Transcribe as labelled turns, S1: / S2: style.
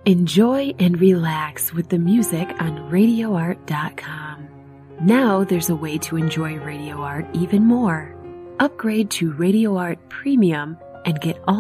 S1: Enjoy and relax with the music on RadioArt.com. Now there's a way to enjoy Radio Art even more. Upgrade to Radio Art Premium and get all